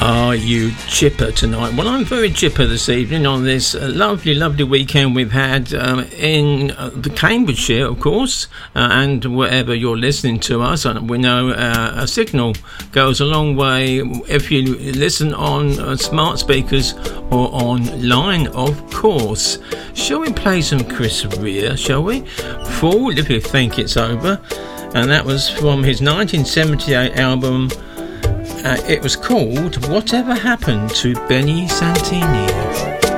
Are you chipper tonight? Well, I'm very chipper this evening on this lovely, lovely weekend we've had in the Cambridgeshire, of course, and wherever you're listening to us. And we know a signal goes a long way if you listen on smart speakers or online, of course. Shall we play some Chris Rea, shall we? Fall If You Think It's Over. And that was from his 1978 album. It was called Whatever Happened to Benny Santini.